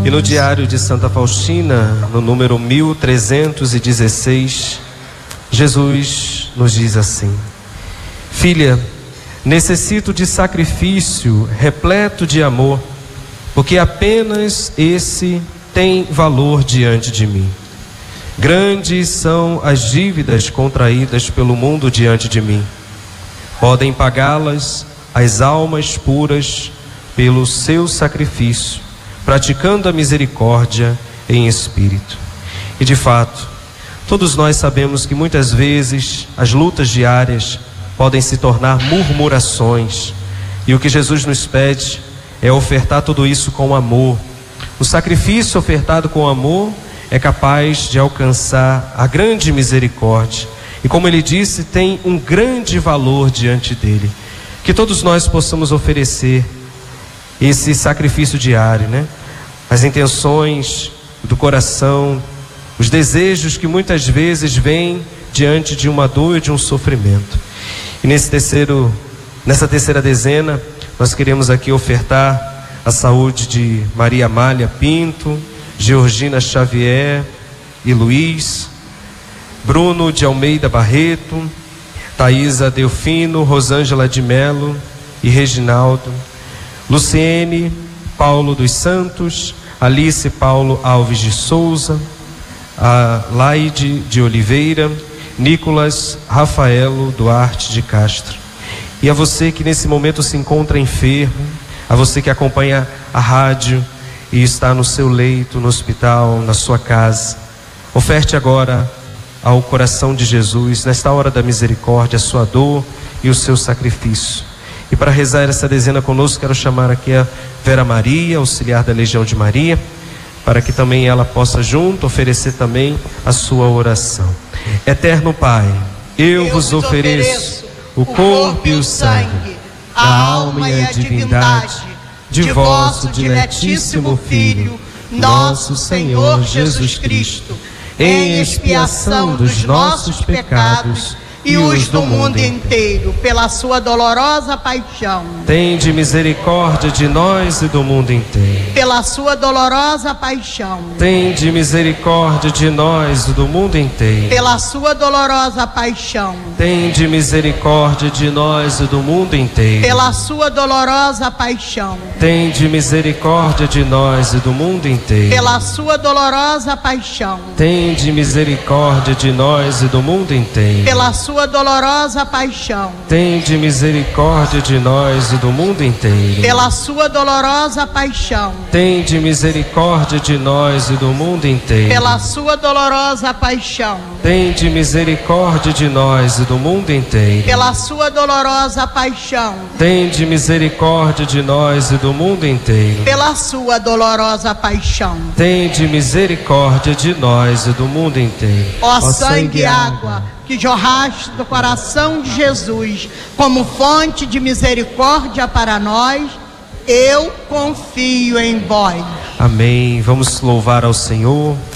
E no diário de Santa Faustina, no número 1316, Jesus nos diz assim: Filha, necessito de sacrifício repleto de amor, porque apenas esse tem valor diante de mim. Grandes são as dívidas contraídas pelo mundo diante de mim. Podem pagá-las as almas puras pelo seu sacrifício, praticando a misericórdia em espírito. E de fato, todos nós sabemos que muitas vezes as lutas diárias podem se tornar murmurações, e o que Jesus nos pede é ofertar tudo isso com amor. O sacrifício ofertado com amor é capaz de alcançar a grande misericórdia, e como ele disse, tem um grande valor diante dele. Que todos nós possamos oferecer esse sacrifício diário, né? As intenções do coração, os desejos que muitas vezes vêm diante de uma dor e de um sofrimento. E nessa terceira dezena, nós queremos aqui ofertar a saúde de Maria Amália Pinto, Georgina Xavier e Luiz, Bruno de Almeida Barreto, Thaisa Delfino, Rosângela de Melo e Reginaldo, Luciene Paulo dos Santos, Alice Paulo Alves de Souza, a Laide de Oliveira, Nicolas Rafaelo Duarte de Castro. E a você que nesse momento se encontra enfermo, a você que acompanha a rádio e está no seu leito, no hospital, na sua casa, oferte agora ao coração de Jesus, nesta hora da misericórdia, a sua dor e o seu sacrifício. E para rezar essa dezena conosco, quero chamar aqui a Vera Maria, auxiliar da Legião de Maria, para que também ela possa junto oferecer também a sua oração. Eterno Pai, eu vos ofereço o corpo e o sangue, a alma e a divindade de vosso diletíssimo Filho, nosso Senhor Jesus Cristo, em expiação dos nossos pecados e os do mundo inteiro, pela sua dolorosa paixão. Tende misericórdia de nós e do mundo inteiro. Pela sua dolorosa paixão. Tende misericórdia de nós e do mundo inteiro. Pela sua dolorosa paixão. Tende misericórdia de nós e do mundo inteiro. Pela sua dolorosa paixão. Tende misericórdia de nós e do mundo inteiro. Pela sua dolorosa paixão. Tende misericórdia de nós e do mundo inteiro. Pela sua dolorosa paixão. Tende misericórdia de nós e do mundo inteiro. Pela sua dolorosa paixão. Tende misericórdia de nós e do mundo inteiro. Pela sua dolorosa paixão. Tende misericórdia de nós e do mundo inteiro. Pela sua dolorosa paixão. Tende misericórdia de nós e do mundo inteiro. Pela sua dolorosa paixão. Tende misericórdia de nós e do mundo inteiro. Ó sangue e água que jorraste do coração de Jesus como fonte de misericórdia para nós, eu confio em vós. Amém. Vamos louvar ao Senhor.